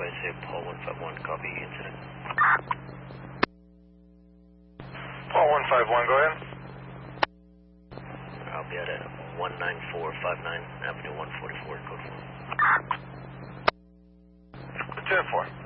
say Paul 151, copy incident. Paul 151, go ahead. I'll be at 19459 Avenue 144, code 4. 10-4.